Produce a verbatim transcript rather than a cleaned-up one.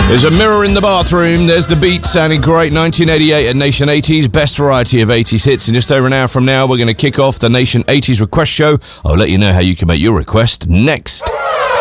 There's a mirror in the bathroom. There's the beat sounding great. nineteen eighty-eight at Nation eighties. Best variety of eighties hits. In just over an hour from now, we're going to kick off the Nation eighties request show. I'll let you know how you can make your request next.